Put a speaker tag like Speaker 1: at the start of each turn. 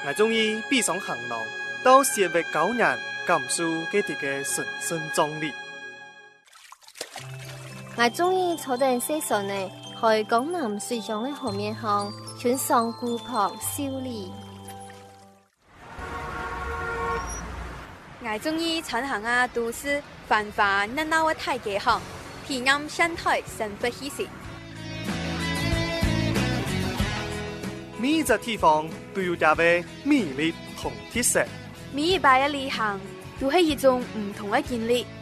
Speaker 1: 我中意闭上行囊，到社會教人感受佢哋嘅神聖壯麗。
Speaker 2: 我中意坐定西船呢，去江南水上嘅河面上，穿上古樸秀麗。
Speaker 3: 我中意穿行啊都市繁華熱鬧嘅大街巷，體驗生態生活氣息。
Speaker 1: 每一個地方都有它嘅魅力同特色。
Speaker 3: 每一擺嘅旅行都係一種唔同嘅經歷。